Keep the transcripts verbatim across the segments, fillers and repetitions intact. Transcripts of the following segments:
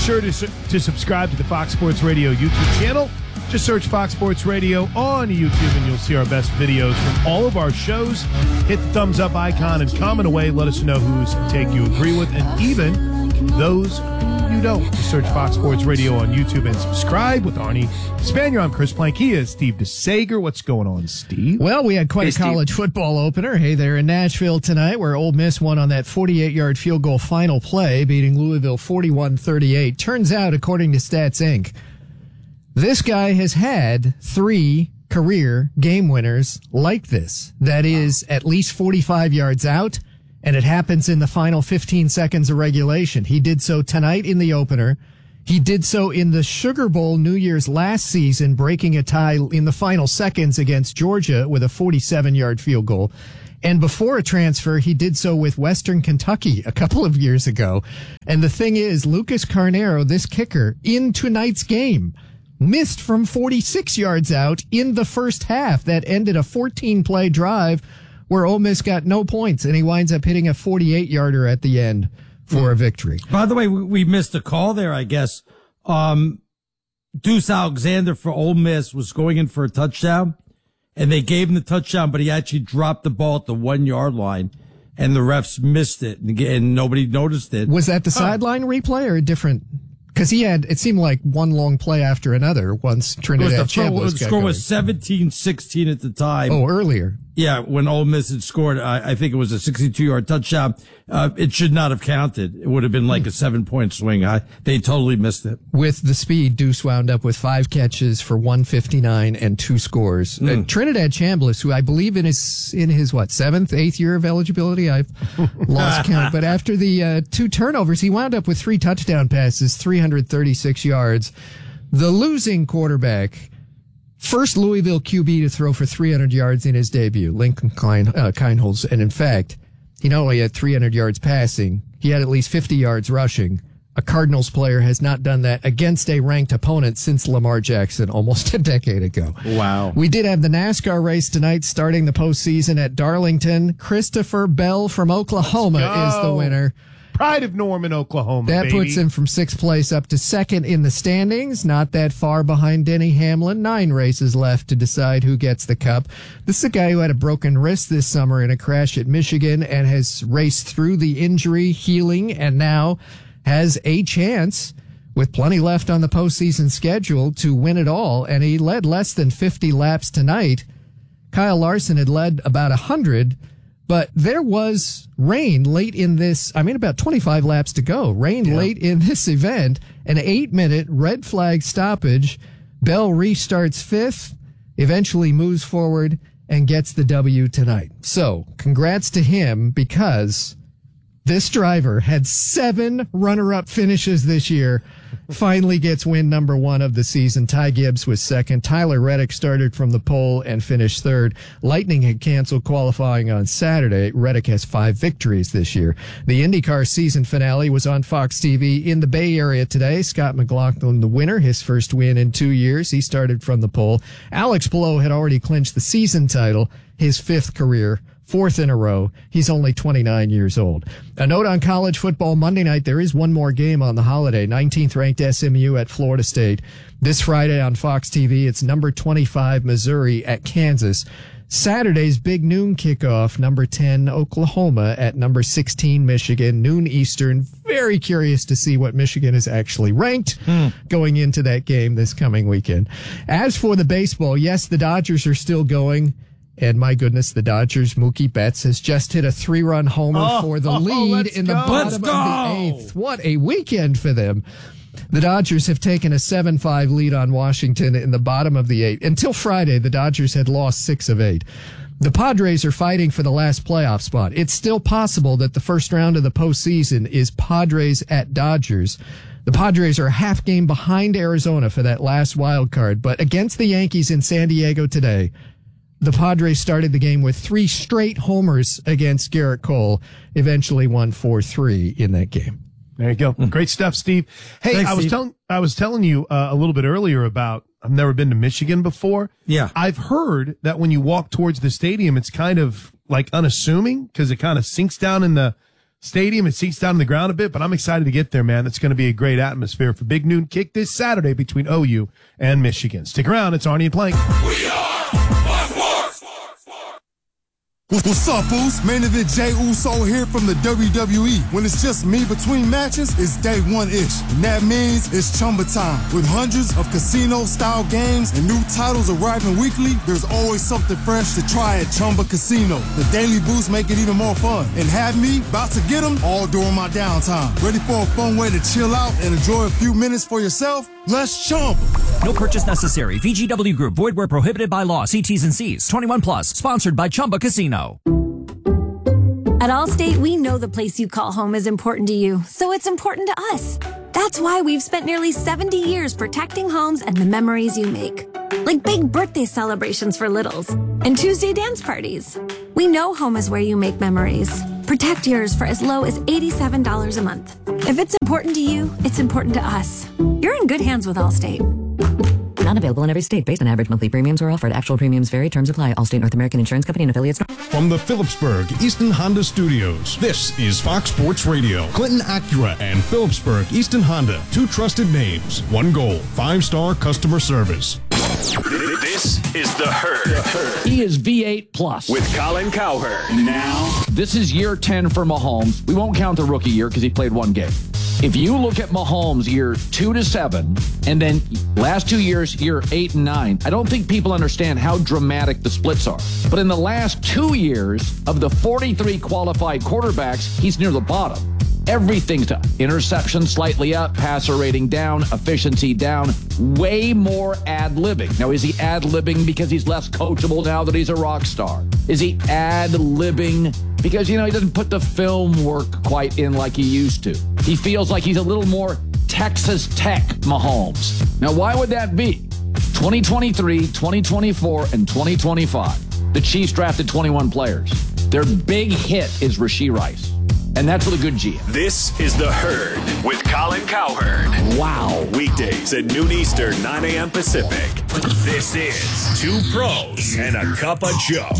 sure to, su- to subscribe to the Fox Sports Radio YouTube channel. Just search Fox Sports Radio on YouTube and you'll see our best videos from all of our shows. Hit the thumbs up icon and comment away. Let us know whose take you agree with and even those you don't. Just search Fox Sports Radio on YouTube and subscribe with Arnie Spanier. I'm Chris Plankia. Steve DeSager. What's going on, Steve? Well, we had quite Hey, a college Steve. football opener. Hey, there in Nashville tonight, where Ole Miss won on that forty-eight-yard field goal final play, beating Louisville forty-one thirty-eight. Turns out, according to Stats Incorporated, this guy has had three career game winners like this. That is at least forty-five yards out, and it happens in the final fifteen seconds of regulation. He did so tonight in the opener. He did so in the Sugar Bowl New Year's last season, breaking a tie in the final seconds against Georgia with a forty-seven-yard field goal. And before a transfer, he did so with Western Kentucky a couple of years ago. And the thing is, Lucas Carnero, this kicker, in tonight's game, missed from forty-six yards out in the first half. That ended a fourteen-play drive where Ole Miss got no points, and he winds up hitting a forty-eight-yarder at the end for a victory. By the way, we, we missed a call there, I guess. Um, Deuce Alexander for Ole Miss was going in for a touchdown, and they gave him the touchdown, but he actually dropped the ball at the one-yard line, and the refs missed it, and, and nobody noticed it. Was that the sideline replay or a different? Because he had, it seemed like one long play after another once Trinidad Chambliss The got score going. was seventeen sixteen at the time. Oh, earlier. Yeah, when Ole Miss had scored, I, I think it was a sixty-two-yard touchdown. Uh, it should not have counted. It would have been like a seven-point swing. I, they totally missed it. With the speed, Deuce wound up with five catches for one fifty-nine and two scores. Mm. Uh, Trinidad Chambliss, who I believe in his, in his, what, seventh, eighth year of eligibility? I've lost count. But after the uh, two turnovers, he wound up with three touchdown passes, three hundred thirty-six yards. The losing quarterback, first Louisville Q B to throw for three hundred yards in his debut, Lincoln Klein, uh, Kienholz. And in fact, he not only had three hundred yards passing, he had at least fifty yards rushing. A Cardinals player has not done that against a ranked opponent since Lamar Jackson almost a decade ago. Wow. We did have the NASCAR race tonight starting the postseason at Darlington. Christopher Bell from Oklahoma is the winner. Pride of Norman, Oklahoma, That baby. puts him from sixth place up to second in the standings, not that far behind Denny Hamlin. Nine races left to decide who gets the cup. This is a guy who had a broken wrist this summer in a crash at Michigan and has raced through the injury, healing, and now has a chance, with plenty left on the postseason schedule, to win it all. And he led less than fifty laps tonight. Kyle Larson had led about one hundred. But there was rain late in this, I mean, about twenty-five laps to go. Rain yeah. late in this event, an eight-minute red flag stoppage. Bell restarts fifth, eventually moves forward, and gets the W tonight. So, congrats to him, because this driver had seven runner-up finishes this year. Finally gets win number one of the season. Ty Gibbs was second. Tyler Reddick started from the pole and finished third. Lightning had canceled qualifying on Saturday. Reddick has five victories this year. The IndyCar season finale was on Fox T V in the Bay Area today. Scott McLaughlin, the winner, his first win in two years. He started from the pole. Alex Palou had already clinched the season title, his fifth career. Fourth in a row. He's only twenty-nine years old. A note on college football Monday night. There is one more game on the holiday. nineteenth ranked S M U at Florida State. This Friday on Fox T V, it's number twenty-five Missouri at Kansas. Saturday's big noon kickoff, number ten Oklahoma at number sixteen Michigan, noon Eastern. Very curious to see what Michigan is actually ranked hmm. going into that game this coming weekend. As for the baseball, yes, the Dodgers are still going. And my goodness, the Dodgers' Mookie Betts has just hit a three-run homer oh, for the oh, lead in the go. bottom Let's of go. the eighth. What a weekend for them. The Dodgers have taken a seven five lead on Washington in the bottom of the eighth. Until Friday, the Dodgers had lost six of eight. The Padres are fighting for the last playoff spot. It's still possible that the first round of the postseason is Padres at Dodgers. The Padres are a half game behind Arizona for that last wild card, but against the Yankees in San Diego today, the Padres started the game with three straight homers against Garrett Cole, eventually won four three in that game. There you go. Mm. Great stuff, Steve. Hey, Thanks, I was Steve. telling I was telling you uh, a little bit earlier about I've never been to Michigan before. Yeah. I've heard that when you walk towards the stadium, it's kind of like unassuming because it kind of sinks down in the stadium and seats down on the ground a bit, but I'm excited to get there, man. It's going to be a great atmosphere for Big Noon Kick this Saturday between O U and Michigan. Stick around. It's Arnie and Plank. We are Fox Sports. What's up, fools? Main event Jey Uso here from the W W E. When it's just me between matches, it's day one-ish. And that means it's Chumba time. With hundreds of casino-style games and new titles arriving weekly, there's always something fresh to try at Chumba Casino. The daily boosts make it even more fun. And have me about to get them all during my downtime. Ready for a fun way to chill out and enjoy a few minutes for yourself? Let's Chumba. No purchase necessary. V G W Group. Void where prohibited by law. See T's and C's. twenty-one plus. Sponsored by Chumba Casino. At Allstate, we know the place you call home is important to you, so it's important to us. That's why we've spent nearly seventy years protecting homes and the memories you make. Like big birthday celebrations for littles and Tuesday dance parties. We know home is where you make memories. Protect yours for as low as eighty-seven dollars a month. If it's important to you, it's important to us. You're in good hands with Allstate. Not available in every state based on average monthly premiums or offered. Actual premiums vary. Terms apply. Allstate North American Insurance Company and affiliates. From the Phillipsburg Easton Honda Studios, this is Fox Sports Radio. Clinton Acura and Phillipsburg Easton Honda. Two trusted names. One goal. Five-star customer service. This is The Herd. He is V eight plus. With Colin Cowherd. Now, this is year ten for Mahomes. We won't count the rookie year because he played one game. If you look at Mahomes year two to seven, and then last two years, year eight and nine, I don't think people understand how dramatic the splits are. But in the last two years, of the forty-three qualified quarterbacks, he's near the bottom. Everything's down. Interception slightly up, passer rating down, efficiency down, way more ad-libbing. Now, is he ad-libbing because he's less coachable now that he's a rock star? Is he ad-libbing because, you know, he doesn't put the film work quite in like he used to? He feels like he's a little more Texas Tech Mahomes. Now, why would that be? twenty twenty-three, twenty twenty-four, and twenty twenty-five. The Chiefs drafted twenty-one players. Their big hit is Rashee Rice. And that's with a good G M. This is The Herd with Colin Cowherd. Wow. Weekdays at noon Eastern, nine a.m. Pacific. This is Two Pros and a Cup of Joe.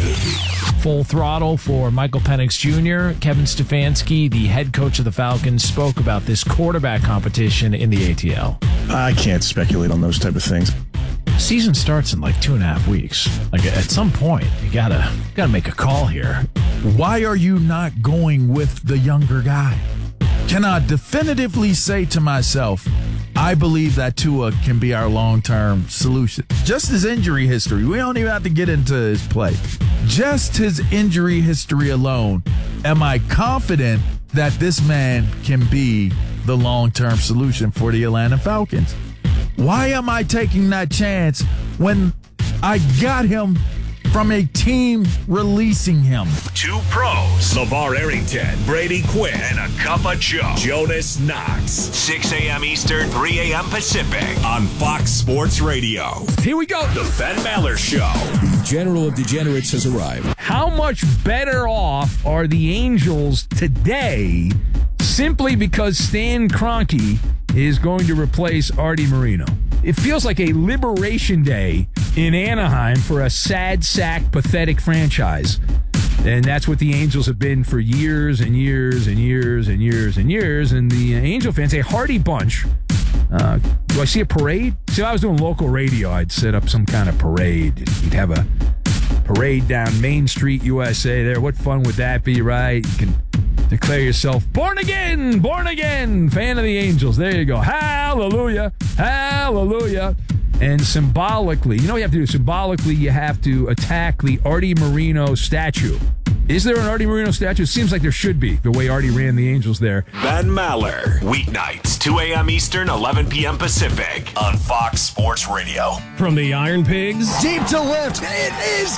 Full throttle for Michael Penix Junior Kevin Stefanski, the head coach of the Falcons, spoke about this quarterback competition in the A T L. I can't speculate on those type of things. Season starts in like two and a half weeks. Like at some point, you gotta gotta make a call here. Why are you not going with the younger guy? Can I definitively say to myself, I believe that Tua can be our long-term solution? Just his injury history. We don't even have to get into his play. Just his injury history alone. Am I confident that this man can be the long-term solution for the Atlanta Falcons? Why am I taking that chance when I got him from a team releasing him? Two Pros. LeVar Arrington, Brady Quinn, and a Cup of Joe. Jonas Knox. six a.m. Eastern, three a.m. Pacific on Fox Sports Radio. Here we go. The Ben Maller Show. The General of Degenerates has arrived. How much better off are the Angels today simply because Stan Kroenke is going to replace Artie Moreno? It feels like a liberation day in Anaheim for a sad sack, pathetic franchise. And that's what the Angels have been for years and years and years and years and years. And the Angel fans, a hardy bunch. Uh, do I see a parade? See, if I was doing local radio, I'd set up some kind of parade. You'd have a parade down Main Street, U S A there. What fun would that be, right? You can declare yourself born again, born again, fan of the Angels. There you go. Hallelujah, hallelujah. And symbolically, you know what you have to do? Symbolically, you have to attack the Artie Moreno statue. Is there an Artie Moreno statue? It seems like there should be, the way Artie ran the Angels there. Ben Maller, weeknights, two a.m. Eastern, eleven p.m. Pacific on Fox Sports Radio. From the Iron Pigs. Deep to left. It is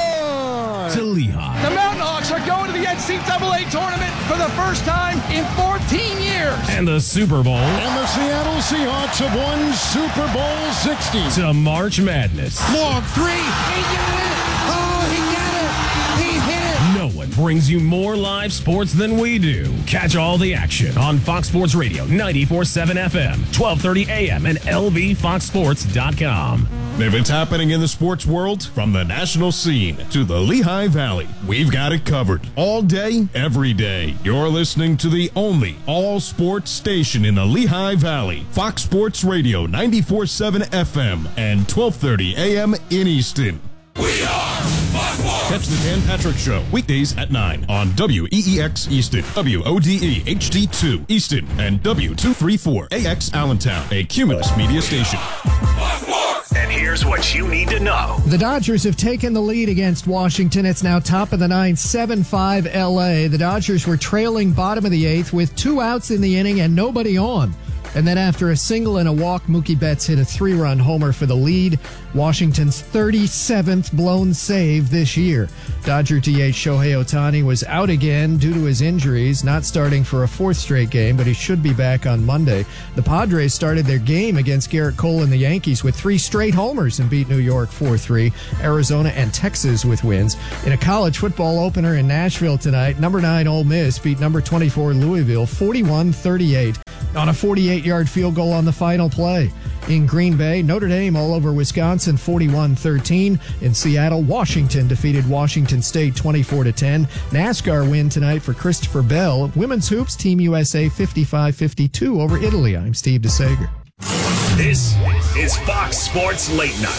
gone. To Lehigh. The Mountain Hawks are going to the N C double A tournament for the first time in fourteen years. And the Super Bowl. And the Seattle Seahawks have won Super Bowl sixty. To March Madness. Long three. He got it. Oh, he got it. He hit it. No one brings you more live sports than we do. Catch all the action on Fox Sports Radio, ninety-four point seven F M, twelve thirty A M, and L V fox sports dot com. If it's happening in the sports world, from the national scene to the Lehigh Valley, we've got it covered. All day, every day. You're listening to the only all-sports station in the Lehigh Valley. Fox Sports Radio, ninety-four point seven F M and twelve thirty A M in Easton. We are Fox Sports. Catch the Dan Patrick Show weekdays at nine on W E E X Easton, W O D E H D two Easton, and W two thirty-four A X Allentown, a Cumulus media station. And here's what you need to know. The Dodgers have taken the lead against Washington. It's now top of the ninth, seven five L A. The Dodgers were trailing bottom of the eighth with two outs in the inning and nobody on. And then after a single and a walk, Mookie Betts hit a three-run homer for the lead. Washington's thirty-seventh blown save this year. Dodger D H Shohei Ohtani was out again due to his injuries, not starting for a fourth straight game, but he should be back on Monday. The Padres started their game against Garrett Cole and the Yankees with three straight homers and beat New York four three. Arizona and Texas with wins. In a college football opener in Nashville tonight, number nine Ole Miss beat number twenty-four Louisville forty-one thirty-eight on a forty-eight-yard field goal on the final play. In Green Bay, Notre Dame all over Wisconsin forty-one thirteen. In Seattle, Washington defeated Washington State twenty-four to ten. NASCAR win tonight for Christopher Bell. Women's hoops, Team U S A fifty-five fifty-two over Italy. I'm Steve DeSager. This is Fox Sports Late Night.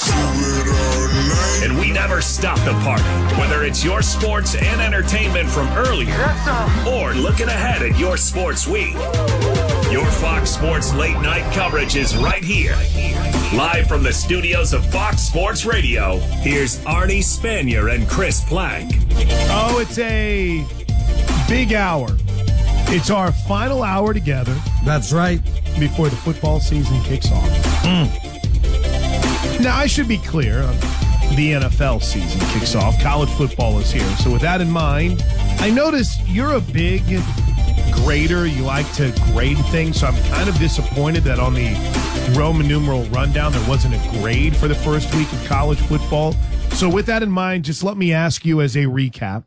And we never stop the party, whether it's your sports and entertainment from earlier or looking ahead at your sports week. Your Fox Sports Late Night coverage is right here. Live from the studios of Fox Sports Radio, here's Arnie Spanier and Chris Plank. Oh, it's a big hour. It's our final hour together. That's right. Before the football season kicks off. Mm. Now, I should be clear. The N F L season kicks off. College football is here. So with that in mind, I notice you're a big grader. You like to grade things. So I'm kind of disappointed that on the Roman numeral rundown, there wasn't a grade for the first week of college football. So with that in mind, just let me ask you as a recap,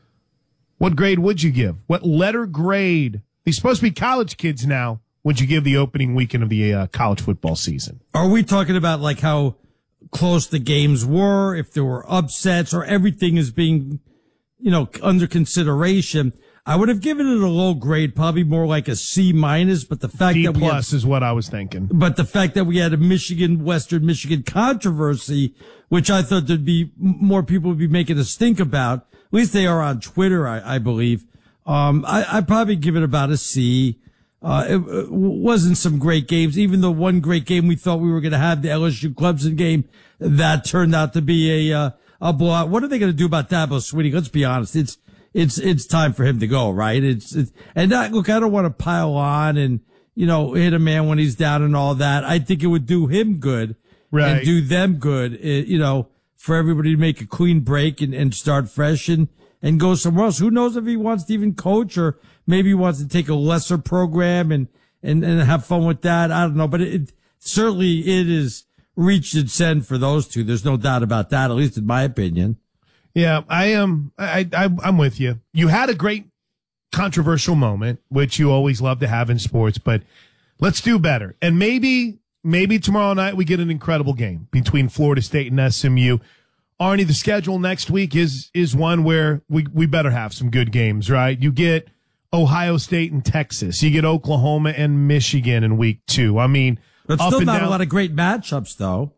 what grade would you give? What letter grade? These supposed to be college kids now. Would you give the opening weekend of the uh, college football season? Are we talking about like how close the games were, if there were upsets, or everything is being, you know, under consideration? I would have given it a low grade, probably more like a C minus, but the fact D that we plus had, is what I was thinking. But the fact that we had a Michigan, Western Michigan controversy, which I thought there'd be more people would be making us think about, at least they are on Twitter, I, I believe. Um, I, I'd probably give it about a C. Uh, it, it wasn't some great games. Even the one great game we thought we were going to have, the L S U Clemson game, that turned out to be a, uh, a blowout. What are they going to do about Dabo Swinney? Let's be honest. It's, it's, it's time for him to go, right? It's, it's and that, look, I don't want to pile on and, you know, hit a man when he's down and all that. I think it would do him good right. and do them good, it, you know, for everybody to make a clean break and, and start fresh and, and go somewhere else. Who knows if he wants to even coach, or maybe he wants to take a lesser program and, and, and have fun with that. I don't know, but it, it certainly it is reached its end for those two. There's no doubt about that, at least in my opinion. Yeah, I am. I, I, I'm with you. You had a great controversial moment, which you always love to have in sports, but let's do better. And maybe, maybe tomorrow night we get an incredible game between Florida State and S M U. Arnie, the schedule next week is, is one where we, we better have some good games, right? You get Ohio State and Texas. You get Oklahoma and Michigan in week two. I mean, but up still and not down. a lot of great matchups, though.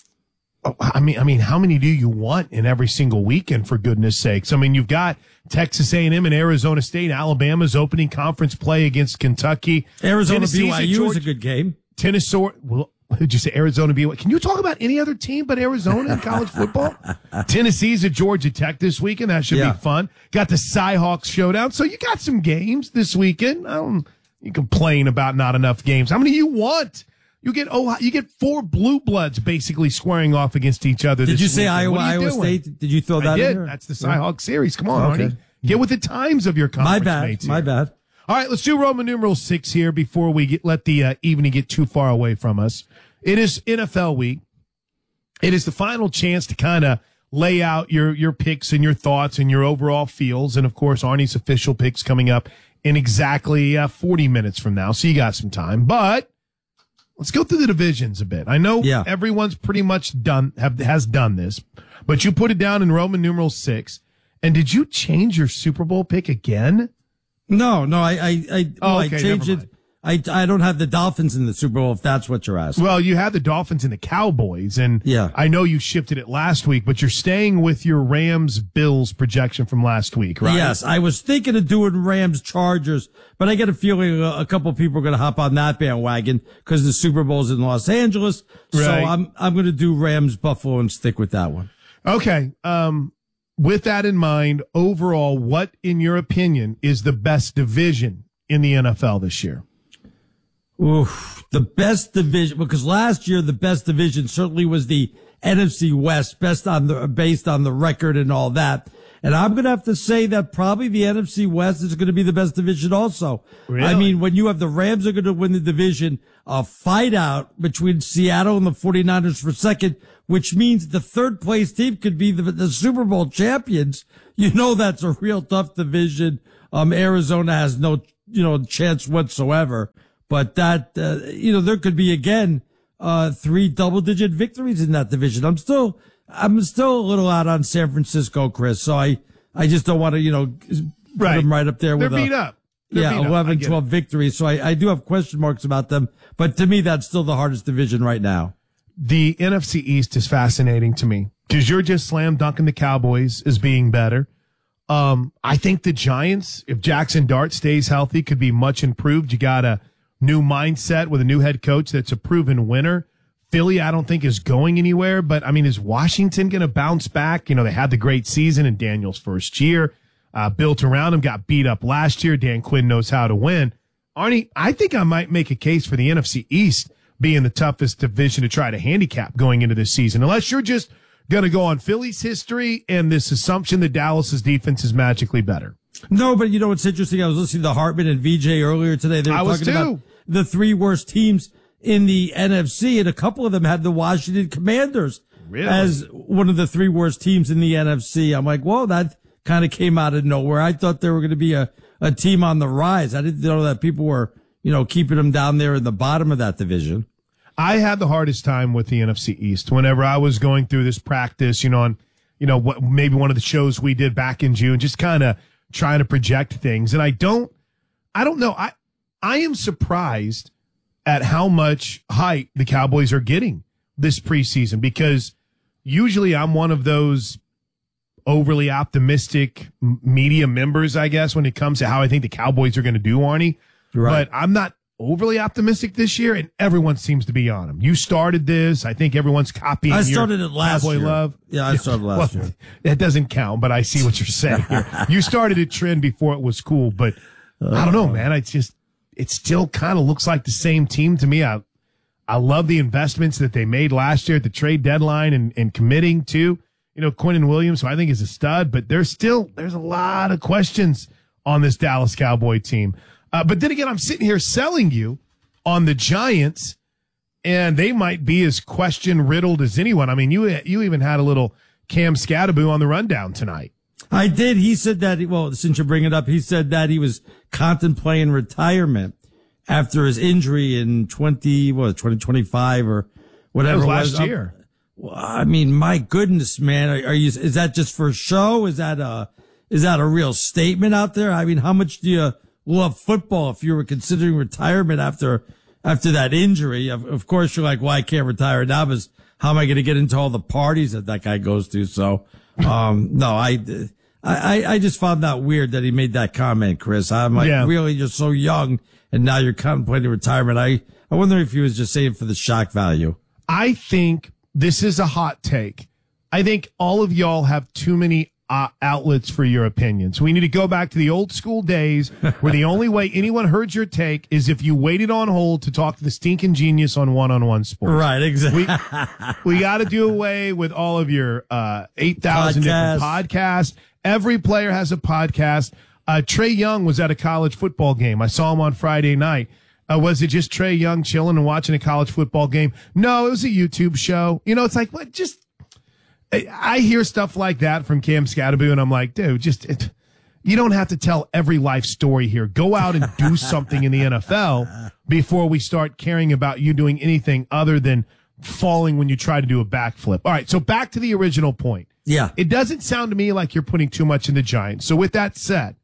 Oh, I mean, I mean, how many do you want in every single weekend, for goodness sakes? I mean, you've got Texas A and M and Arizona State. Alabama's opening conference play against Kentucky. Arizona Tennessee's B Y U Georgia, is a good game. Tennessee. Well, did you say Arizona B Y U? Can you talk about any other team but Arizona in college football? Tennessee's at Georgia Tech this weekend. That should Yeah. be fun. Got the Cyhawks showdown. So you got some games this weekend. I don't, you complain about not enough games. How many do you want? You get oh, you get four blue bloods basically squaring off against each other. Did this you say weekend. Iowa, What are you Iowa doing? State? Did you throw that I in did. there? That's the Cyhawk series. Come on, Okay. Arnie. Get with the times of your conference My bad. mates My here. bad. All right, let's do Roman numeral six here before we get, let the uh, evening get too far away from us. It is N F L week. It is the final chance to kind of lay out your, your picks and your thoughts and your overall feels. And, of course, Arnie's official picks coming up in exactly uh, forty minutes from now. So you got some time. But let's go through the divisions a bit. I know yeah. everyone's pretty much done have has done this, but you put it down in Roman numeral six. And did you change your Super Bowl pick again? No, no, I, I, I, oh, no, okay, I changed it. I, I don't have the Dolphins in the Super Bowl, if that's what you're asking. Well, you had the Dolphins and the Cowboys, and yeah. I know you shifted it last week, but you're staying with your Rams-Bills projection from last week, right? Yes, I was thinking of doing Rams-Chargers, but I get a feeling a, a couple people are going to hop on that bandwagon because the Super Bowl's in Los Angeles. Right. So I'm I'm going to do Rams-Buffalo and stick with that one. Okay. Um, with that in mind, overall, what, in your opinion, is the best division in the N F L this year? Oof, the best division, because last year the best division certainly was the N F C West, best on the based on the record and all that. And I'm going to have to say that probably the N F C West is going to be the best division also. Really? I mean, when you have the Rams are going to win the division, a fight out between Seattle and the 49ers for second, which means the third place team could be the, the Super Bowl champions. You know, that's a real tough division. Um, Arizona has no, you know, chance whatsoever. But that, uh, you know, there could be again, uh, three double digit victories in that division. I'm still, I'm still a little out on San Francisco, Chris. So I, I just don't want to, you know, put right. them right up there They're with beat a, up. They're yeah, beat eleven, up. twelve victories. So I, I do have question marks about them. But to me, that's still the hardest division right now. The N F C East is fascinating to me because you're just slam dunking the Cowboys as being better. Um, I think the Giants, if Jackson Dart stays healthy, could be much improved. You got a new mindset with a new head coach that's a proven winner. Philly, I don't think is going anywhere, but I mean, is Washington going to bounce back? You know, they had the great season in Daniel's first year, uh, built around him, got beat up last year. Dan Quinn knows how to win. Arnie, I think I might make a case for the N F C East being the toughest division to try to handicap going into this season, unless you're just going to go on Philly's history and this assumption that Dallas's defense is magically better. No, but you know what's interesting? I was listening to Hartman and V J earlier today. They were I was talking too. about the three worst teams in the N F C, and a couple of them had the Washington Commanders really? as one of the three worst teams in the N F C. I'm like, well, that kind of came out of nowhere. I thought they were going to be a, a team on the rise. I didn't know that people were, you know, keeping them down there in the bottom of that division. I had the hardest time with the N F C East whenever I was going through this practice, you know, on, you know, what maybe one of the shows we did back in June, just kind of trying to project things. And I don't, I don't know. I, I am surprised at how much hype the Cowboys are getting this preseason, because usually I'm one of those overly optimistic media members, I guess, when it comes to how I think the Cowboys are going to do, Arnie. Right. But I'm not overly optimistic this year, and everyone seems to be on them. You started this. I think everyone's copying. I started your it last Cowboy year. Love. Yeah, I started last well, year. That doesn't count, but I see what you're saying here. You started a trend before it was cool, but uh, I don't know, man. I just, it still kind of looks like the same team to me. I, I love the investments that they made last year at the trade deadline and, and committing to, you know, Quinnen Williams, who I think is a stud, but there's still, there's a lot of questions on this Dallas Cowboy team. Uh, but then again, I'm sitting here selling you on the Giants, and they might be as question riddled as anyone. I mean, you you even had a little Cam Scatterbo on the rundown tonight. I did. He said that, well, since you bring it up, he said that he was contemplating retirement after his injury in twenty, what, twenty twenty-five or whatever. That was it was. last year. Well, I mean, my goodness, man, are, are you, is that just for show? Is that a, is that a real statement out there? I mean, how much do you love football if you were considering retirement after, after that injury? Of, of course, you're like, well, I can't retire now because how am I going to get into all the parties that that guy goes to? So, um, no, I, I, I just found that weird that he made that comment, Chris. I'm like, Yeah. really, you're so young and now you're contemplating retirement. I, I wonder if he was just saying for the shock value. I think this is a hot take. I think all of y'all have too many uh, outlets for your opinions. We need to go back to the old school days where the only way anyone heard your take is if you waited on hold to talk to the stinking genius on one-on-one sports. Right, exactly. We, we got to do away with all of your uh, eight thousand different podcasts. Every player has a podcast. Uh, Trey Young was at a college football game. I saw him on Friday night. Uh, was it just Trey Young chilling and watching a college football game? No, it was a YouTube show. You know, it's like, what? Just, I, I hear stuff like that from Cam Scatterbo, and I'm like, dude, just, it, you don't have to tell every life story here. Go out and do something in the N F L before we start caring about you doing anything other than falling when you try to do a backflip. All right, so back to the original point. Yeah. It doesn't sound to me like you're putting too much in the Giants. So with that said,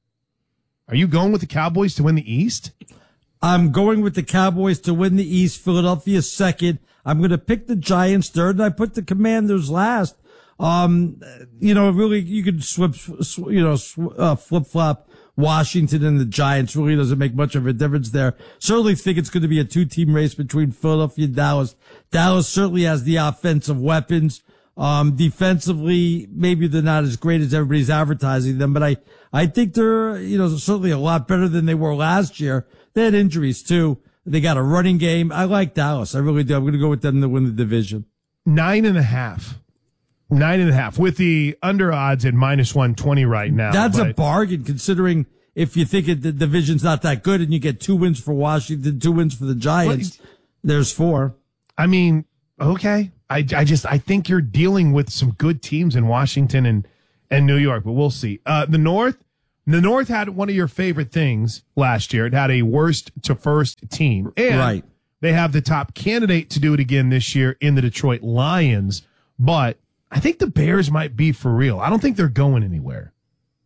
are you going with the Cowboys to win the East? I'm going with the Cowboys to win the East. Philadelphia second. I'm going to pick the Giants third, and I put the Commanders last. Um, you know, really, you could swip, sw- you know, sw- uh, flip flop Washington and the Giants. Really doesn't make much of a difference there. Certainly think it's going to be a two team race between Philadelphia and Dallas. Dallas certainly has the offensive weapons. Um, defensively, maybe they're not as great as everybody's advertising them, but I, I think they're, you know, certainly a lot better than they were last year. They had injuries too. They got a running game. I like Dallas. I really do. I'm going to go with them to win the division. Nine and a half. Nine and a half with the under odds at minus one twenty right now. That's but a bargain considering if you think it, the division's not that good and you get two wins for Washington, two wins for the Giants, well, there's four. I mean, okay. I, I just, I think you're dealing with some good teams in Washington and, and New York, but we'll see. Uh, the North, the North had one of your favorite things last year. It had a worst to first team. And right. They have the top candidate to do it again this year in the Detroit Lions, but I think the Bears might be for real. I don't think they're going anywhere.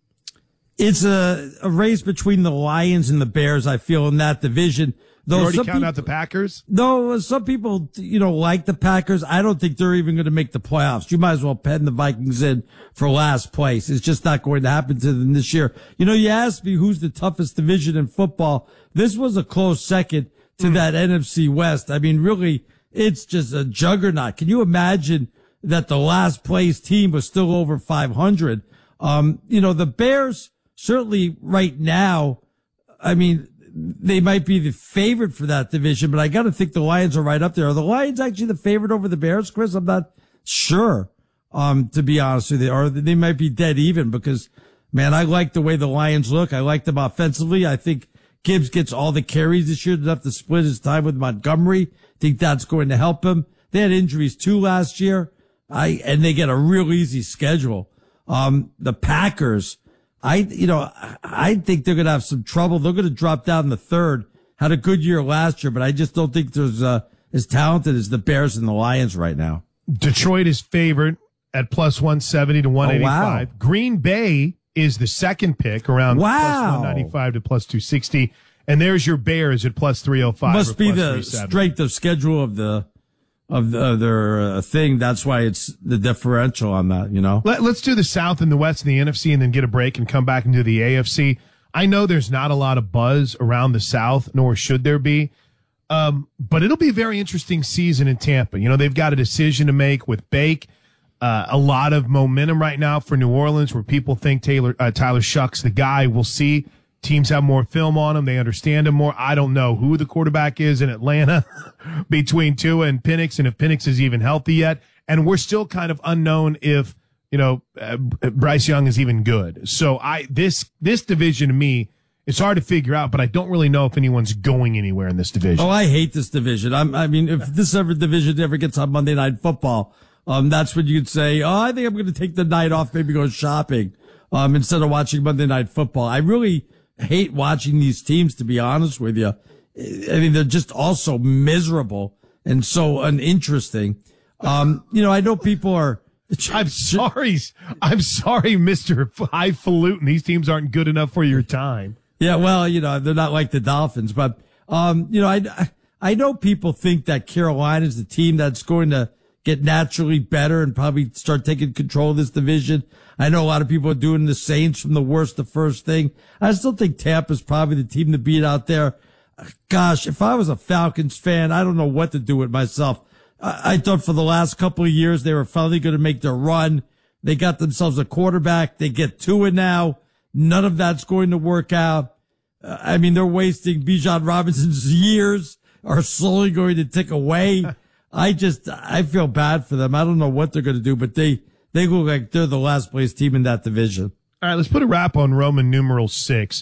It's a, a race between the Lions and the Bears, I feel, in that division. Though you already some count people, out the Packers? No, some people, you know, like the Packers. I don't think they're even going to make the playoffs. You might as well pen the Vikings in for last place. It's just not going to happen to them this year. You know, you asked me who's the toughest division in football. This was a close second to mm. that N F C West. I mean, really, it's just a juggernaut. Can you imagine that the last place team was still over five hundred? Um, you know, the Bears certainly right now, I mean, they might be the favorite for that division, but I got to think the Lions are right up there. Are the Lions actually the favorite over the Bears, Chris? I'm not sure, um, to be honest with you. Or they might be dead even because, man, I like the way the Lions look. I like them offensively. I think Gibbs gets all the carries this year enough to split his time with Montgomery. I think that's going to help him. They had injuries too last year. I, and they get a real easy schedule. Um, the Packers, I, you know, I think they're going to have some trouble. They're going to drop down in the third. Had a good year last year, but I just don't think there's, uh, as talented as the Bears and the Lions right now. Detroit is favored at plus one seventy to one eighty-five. Oh, wow. Green Bay is the second pick around wow. plus one ninety-five to plus two sixty. And there's your Bears at plus three oh five. Must be the strength of schedule of the, of the, their uh, thing. That's why it's the differential on that, you know? Let, let's do the South and the West and the N F C and then get a break and come back into the A F C. I know there's not a lot of buzz around the South, nor should there be. Um, but it'll be a very interesting season in Tampa. You know, they've got a decision to make with Bake. Uh, a lot of momentum right now for New Orleans where people think Taylor, uh, Tyler Shuck's the guy. We'll see. Teams have more film on him. They understand him more. I don't know who the quarterback is in Atlanta between Tua and Penix and if Penix is even healthy yet. And we're still kind of unknown if, you know, uh, Bryce Young is even good. So I, this, this division to me, it's hard to figure out, but I don't really know if anyone's going anywhere in this division. Oh, I hate this division. I'm, I mean, if this ever division ever gets on Monday Night Football, um, that's when you could say, oh, I think I'm going to take the night off, maybe go shopping, um, instead of watching Monday Night Football. I really hate watching these teams, to be honest with you. I mean, they're just all so miserable and so uninteresting. Um, you know, I know people are. I'm sorry. I'm sorry, Mister Highfalutin. These teams aren't good enough for your time. Yeah, well, you know, they're not like the Dolphins, but, um, you know, I, I know people think that Carolina is the team that's going to get naturally better and probably start taking control of this division. I know a lot of people are doing the Saints from the worst to first thing. I still think Tampa's probably the team to beat out there. Gosh, if I was a Falcons fan, I don't know what to do with myself. I, I thought for the last couple of years they were finally going to make their run. They got themselves a quarterback. They get Tua now. None of that's going to work out. Uh, I mean, they're wasting Bijan Robinson's years are slowly going to tick away. I just, I feel bad for them. I don't know what they're going to do, but they, they look like they're the last place team in that division. All right, let's put a wrap on Roman numeral six.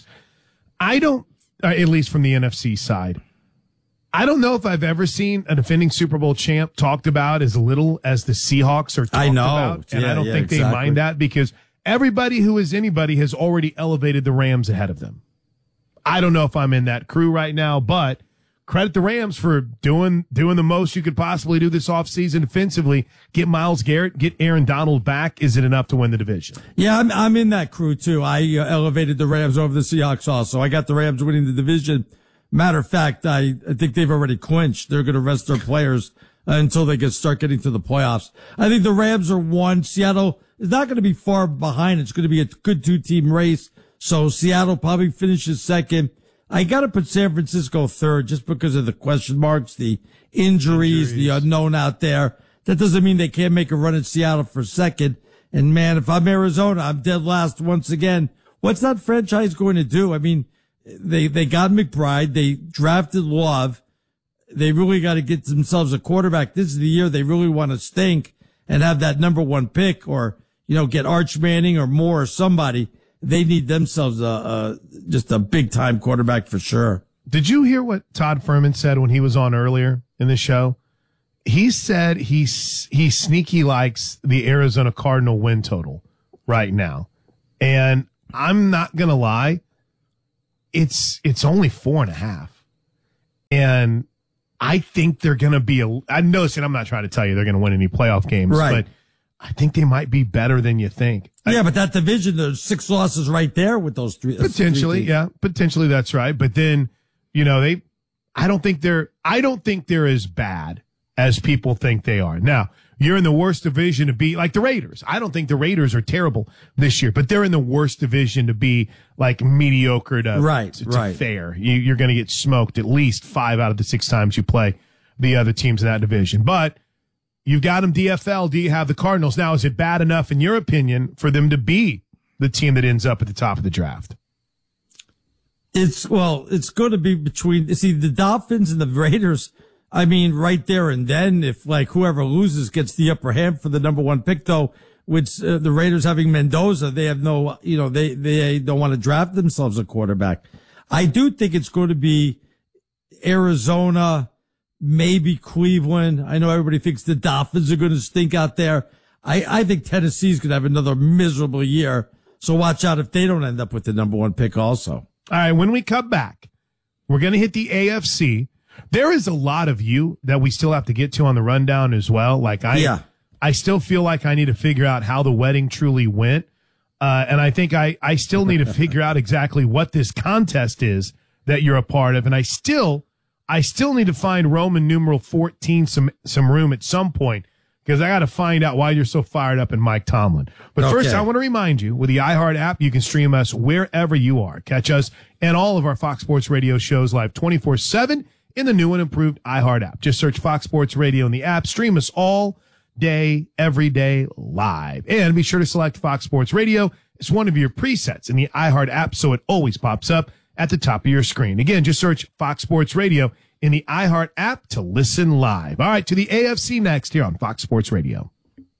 I don't, uh, at least from the N F C side, I don't know if I've ever seen a defending Super Bowl champ talked about as little as the Seahawks are talked I know. about. And yeah, I don't yeah, think exactly. they mind that because everybody who is anybody has already elevated the Rams ahead of them. I don't know if I'm in that crew right now, but credit the Rams for doing doing the most you could possibly do this offseason defensively. Get Myles Garrett, get Aaron Donald back. Is it enough to win the division? Yeah, I'm, I'm in that crew, too. I uh, elevated the Rams over the Seahawks also. I got the Rams winning the division. Matter of fact, I, I think they've already clinched. They're going to rest their players uh, until they get start getting to the playoffs. I think the Rams are one. Seattle is not going to be far behind. It's going to be a good two-team race. So Seattle probably finishes second. I got to put San Francisco third just because of the question marks, the injuries, injuries, the unknown out there. That doesn't mean they can't make a run at Seattle for second. And man, if I'm Arizona, I'm dead last once again. What's that franchise going to do? I mean, they, they got McBride. They drafted Love. They really got to get themselves a quarterback. This is the year they really want to stink and have that number one pick or, you know, get Arch Manning or Moore or somebody. They need themselves a, a just a big time quarterback for sure. Did you hear what Todd Furman said when he was on earlier in the show? He said he he sneaky likes the Arizona Cardinal win total right now, and I'm not gonna lie, it's it's only four and a half, and I think they're gonna be a. I know, and I'm not trying to tell you they're gonna win any playoff games, right? But I think they might be better than you think. Yeah, but that division, there's six losses right there with those three. Potentially, three yeah, potentially that's right. But then, you know, they, I don't think they're, I don't think they're as bad as people think they are. Now, you're in the worst division to be like the Raiders. I don't think the Raiders are terrible this year, but they're in the worst division to be like mediocre to, right, to, to right. fair. You, you're going to get smoked at least five out of the six times you play the other teams in that division. But you've got them D F L. Do you have the Cardinals? Now, is it bad enough, in your opinion, for them to be the team that ends up at the top of the draft? It's, well, it's going to be between, see, the Dolphins and the Raiders, I mean, right there and then, if, like, whoever loses gets the upper hand for the number one pick, though, with uh, the Raiders having Mendoza, they have no, you know, they, they don't want to draft themselves a quarterback. I do think it's going to be Arizona, maybe Cleveland. I know everybody thinks the Dolphins are going to stink out there. I, I think Tennessee's going to have another miserable year. So watch out if they don't end up with the number one pick also. All right, when we come back, we're going to hit the A F C. There is a lot of you that we still have to get to on the rundown as well. Like I, yeah. I still feel like I need to figure out how the wedding truly went. Uh, and I think I, I still need to figure out exactly what this contest is that you're a part of. And I still, I still need to find Roman numeral fourteen some, some room at some point, because I got to find out why you're so fired up in Mike Tomlin. But okay. First, I want to remind you, with the iHeart app, you can stream us wherever you are. Catch us and all of our Fox Sports Radio shows live twenty-four seven in the new and improved iHeart app. Just search Fox Sports Radio in the app. Stream us all day, every day, live. And be sure to select Fox Sports Radio as one of your presets in the iHeart app so it always pops up at the top of your screen. Again, just search Fox Sports Radio in the iHeart app to listen live. All right, to the A F C next here on Fox Sports Radio.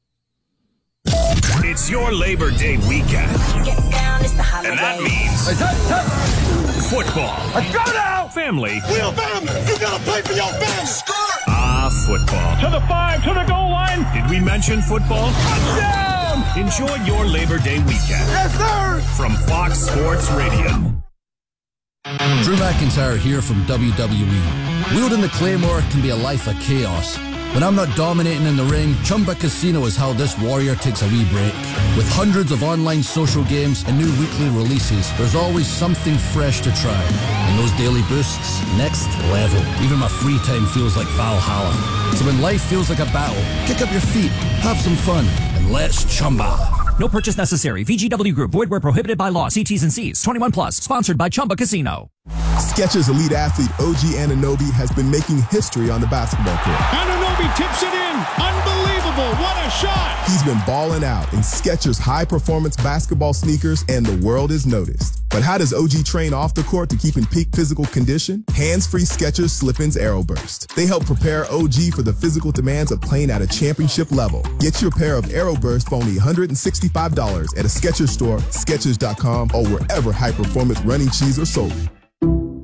It's your Labor Day weekend. And that means football. Let's go now! Family. Will family! You gotta play for your family! Ah, football. To the five, to the goal line! Did we mention football? Touchdown! Enjoy your Labor Day weekend. Yes, sir! From Fox Sports Radio. Drew McIntyre here from W W E. Wielding the Claymore can be a life of chaos. When I'm not dominating in the ring, Chumba Casino is how this warrior takes a wee break. With hundreds of online social games and new weekly releases, there's always something fresh to try. And those daily boosts, next level. Even my free time feels like Valhalla. So when life feels like a battle, kick up your feet, have some fun, and let's Chumba. No purchase necessary. V G W Group. Void where prohibited by law. See T's and C's. twenty-one plus. Sponsored by Chumba Casino. Skechers elite athlete O G Anunoby has been making history on the basketball court. Anunoby tips it in. Unbelievable. What a shot. He's been balling out in Skechers high-performance basketball sneakers, and the world is noticed. But how does O G train off the court to keep in peak physical condition? Hands-free Skechers Slip-ins Aeroburst. They help prepare O G for the physical demands of playing at a championship level. Get your pair of Aeroburst for only one hundred sixty-five dollars at a Skechers store, Skechers dot com, or wherever high-performance running shoes are sold.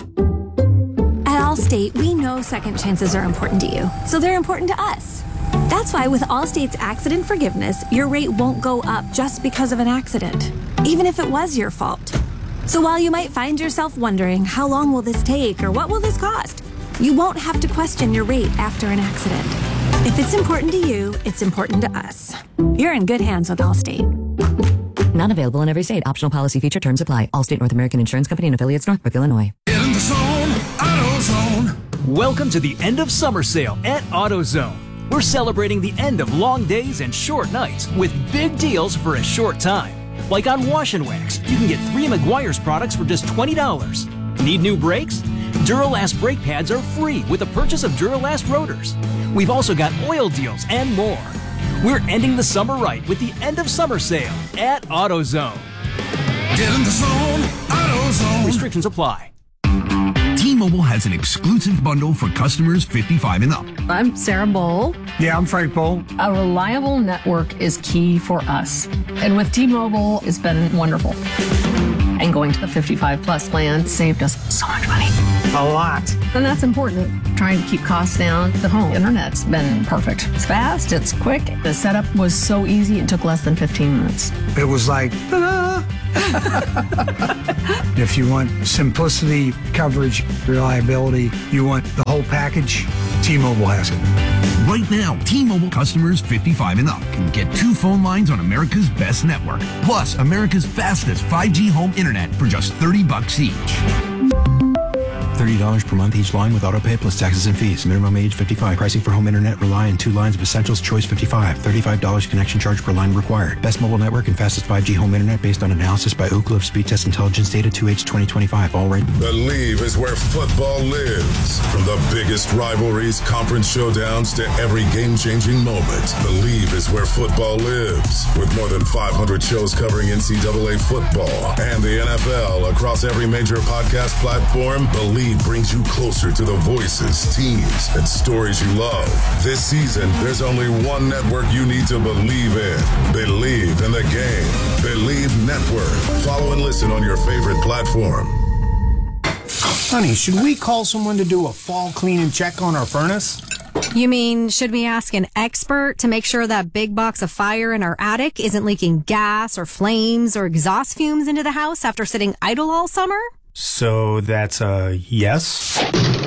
At Allstate, we know second chances are important to you, so they're important to us. That's why with Allstate's accident forgiveness, your rate won't go up just because of an accident, even if it was your fault. So while you might find yourself wondering, how long will this take or what will this cost? You won't have to question your rate after an accident. If it's important to you, it's important to us. You're in good hands with Allstate. Not available in every state. Optional policy feature terms apply. Allstate North American Insurance Company and affiliates, Northbrook, Illinois. Get in the zone, AutoZone. Welcome to the end of summer sale at AutoZone. We're celebrating the end of long days and short nights with big deals for a short time. Like on Wash and Wax, you can get three Meguiar's products for just twenty dollars. Need new brakes? Duralast brake pads are free with the purchase of Duralast rotors. We've also got oil deals and more. We're ending the summer right with the end of summer sale at AutoZone. Get in the zone, AutoZone. Restrictions apply. T-Mobile has an exclusive bundle for customers fifty-five and up. I'm Sarah Bowl. Yeah, I'm Frank Bowl. A reliable network is key for us. And with T-Mobile, it's been wonderful. And going to the fifty-five plus plan saved us so much money. A lot. And that's important. Trying to keep costs down. The home internet's been perfect. It's fast, it's quick. The setup was so easy, it took less than fifteen minutes. It was like, ta-da! If you want simplicity, coverage, reliability, you want the whole package, T-Mobile has it. Right now, T-Mobile customers fifty-five and up can get two phone lines on America's best network, plus America's fastest five G home internet for just thirty bucks each. thirty dollars per month each line with autopay plus taxes and fees. Minimum age fifty-five. Pricing for home internet rely on two lines of Essentials Choice fifty-five. thirty-five dollars connection charge per line required. Best mobile network and fastest five G home internet based on analysis by Ookla of Speed Test Intelligence Data two H twenty twenty-five. All right. Believe is where football lives. From the biggest rivalries, conference showdowns to every game-changing moment. Believe is where football lives. With more than five hundred shows covering N C double A football and the N F L across every major podcast platform, Believe brings you closer to the voices, teams, and stories you love. This season, there's only one network you need to believe in. Believe in the game. Believe Network. Follow and listen on your favorite platform. Honey, should we call someone to do a fall clean and check on our furnace? You mean, should we ask an expert to make sure that big box of fire in our attic isn't leaking gas or flames or exhaust fumes into the house after sitting idle all summer? So that's a yes?